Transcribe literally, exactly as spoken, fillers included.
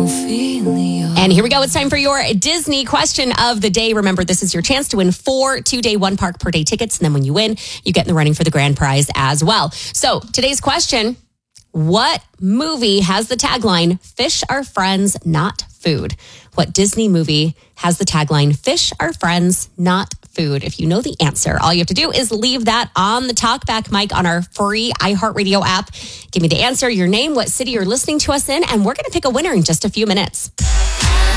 Ophelia. And here we go. It's time for your Disney question of the day. Remember, this is your chance to win four two-day, one park per day tickets. And then when you win, you get in the running for the grand prize as well. So today's question, what movie has the tagline, fish are friends, not food? What Disney movie has the tagline, fish are friends, not food? If you know the answer, all you have to do is leave that on the talkback mic on our free iHeartRadio app. Give me the answer, your name, what city you're listening to us in, and we're going to pick a winner in just a few minutes.